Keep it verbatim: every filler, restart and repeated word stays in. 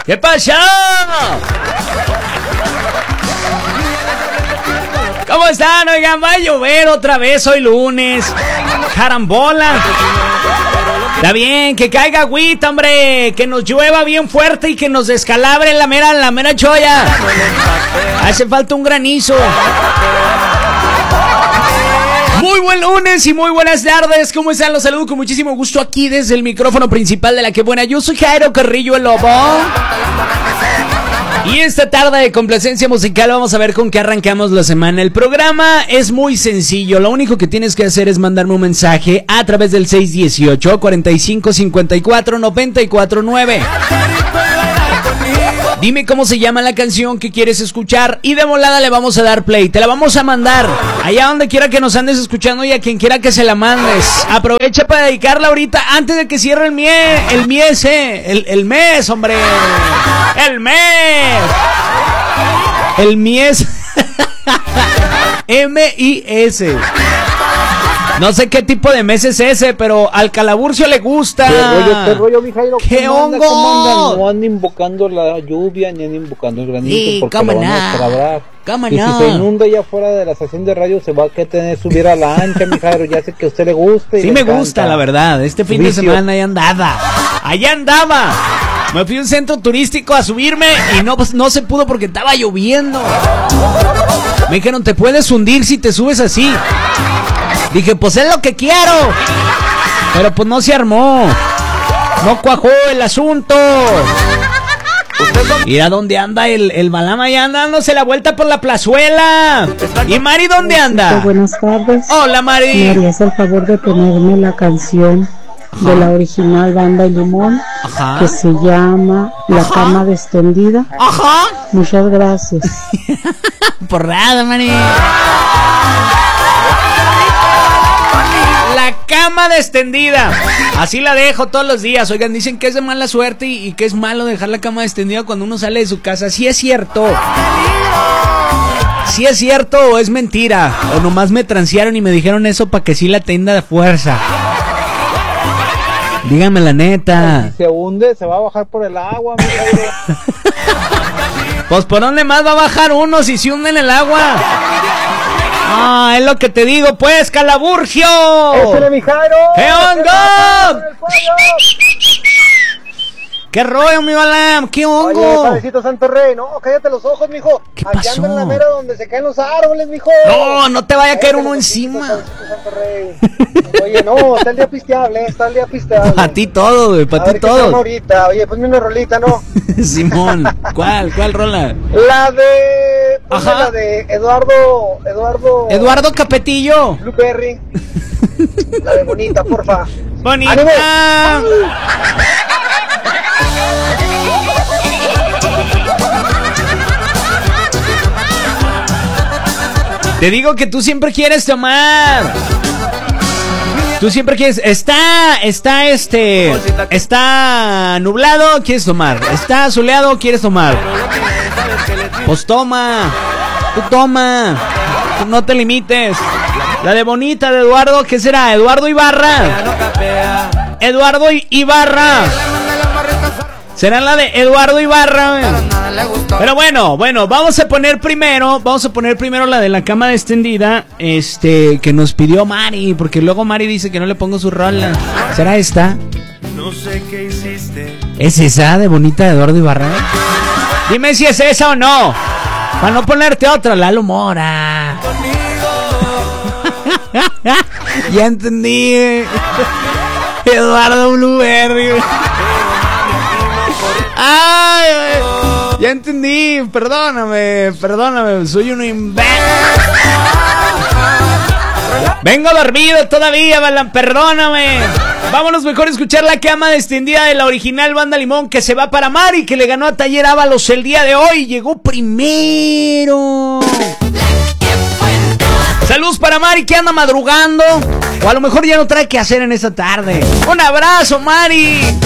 ¿Qué pasa? ¿Cómo están? Oigan, va a llover otra vez hoy lunes. Carambola. Está bien, que caiga agüita, hombre. Que nos llueva bien fuerte y que nos descalabre la mera, la mera cholla. Hace falta un granizo. Muy buen lunes y muy buenas tardes. ¿Cómo están? Los saludo con muchísimo gusto aquí desde el micrófono principal de La Que Buena. Yo soy Jairo Carrillo el Lobo. Y esta tarde de complacencia musical vamos a ver con qué arrancamos la semana. El programa es muy sencillo. Lo único que tienes que hacer es mandarme un mensaje a través del seis dieciocho, cuarenta y cinco, cincuenta y cuatro, noventa y cuatro nueve. Dime cómo se llama la canción que quieres escuchar y de volada le vamos a dar play. Te la vamos a mandar allá donde quiera que nos andes escuchando y a quien quiera que se la mandes. Aprovecha para dedicarla ahorita antes de que cierre el mes, el mes, eh, el, el mes, hombre. El mes. El mes. M I S. No sé qué tipo de mes es ese, pero al Calaburcio le gusta. ¿Qué rollo, qué rollo, mi Jairo? ¿Qué hongo? No andan invocando la lluvia, ni andan invocando el granito, sí, porque lo van a trabrar. Y no. si se inunda ya fuera de la estación de radio, se va a que tener subir a la ancha, mi Jairo. Ya sé que a usted le gusta. Y sí, le me encanta. gusta, la verdad. Este fin Vicio. de semana allá andaba. Allá andaba. Me fui a un centro turístico a subirme y no, pues, no se pudo porque estaba lloviendo. Me dijeron, te puedes hundir si te subes así. Dije, pues es lo que quiero. Pero pues no se armó. No cuajó el asunto. Mira dónde anda el, el Balama, ya anda dándose la vuelta por la plazuela. ¿Y Mari dónde anda? Buenas tardes. Hola, Mari. ¿Me harías el favor de ponerme la canción Ajá. de la original Banda y Limón? Ajá. Que se llama La Ajá. Cama Extendida. Ajá. Muchas gracias. Por nada, Mari. La cama de extendida. Así la dejo todos los días. Oigan, dicen que es de mala suerte y, y que es malo dejar la cama extendida cuando uno sale de su casa. Sí es cierto. Sí es cierto o es mentira. O nomás me transearon y me dijeron eso para que sí la tenga de fuerza. Dígame la neta. Si se hunde, se va a bajar por el agua, mi Jairo. Pues por dónde más va a bajar uno si se hunde en el agua. Ah, es lo que te digo, pues, Calaburcio. ¡Ese mi Jairo! ¿Qué onda? ¿Qué rollo, mi Balam? ¿Qué hongo? Oye, Padrecito Santo Rey, no, cállate los ojos, mijo. ¿Qué Allá pasó? anda en la mera donde se caen los árboles, mijo. No, no te vaya a caer Cállate uno los encima. ojitos, Padrecito Santo Rey. Oye, no, está el día pisteable, está el día pisteable. Para ti todo, güey, para A ti ver, ¿qué se llama todo. ahorita? Oye, ponme una rolita, ¿no? Simón, ¿cuál? ¿Cuál rola? La de... ponme Ajá. La de Eduardo... Eduardo... Eduardo Capetillo. Blueberry. La de Bonita, porfa. Bonita. ¡Ánimo! Te digo que tú siempre quieres tomar. Tú siempre quieres. Está, está este. Está nublado, quieres tomar. Está soleado, quieres tomar. Pues toma. Tú toma. Tú no te limites. La de Bonita de Eduardo, ¿qué será? Eduardo Ibarra. Eduardo Ibarra. Será la de Eduardo Ibarra. Pero bueno, bueno, vamos a poner primero, vamos a poner primero la de La Cama Extendida, este, que nos pidió Mari, porque luego Mari dice que no le pongo su rola. ¿Será esta? No sé qué hiciste. ¿Es esa de Bonita de Eduardo Ibarra? Dime si es esa o no. Para no ponerte otra, Lalo Mora. Ya entendí. Eduardo Blueberry. Ay, ay, ya entendí, perdóname, perdóname, soy un imbécil. Vengo dormido todavía, Balan, perdóname. Vámonos mejor a escuchar La Cama Extendida de la original Banda Limón, que se va para Mari, que le ganó a Taller Ábalos el día de hoy, llegó primero. Saludos para Mari, que anda madrugando, o a lo mejor ya no trae que hacer en esta tarde. Un abrazo, Mari.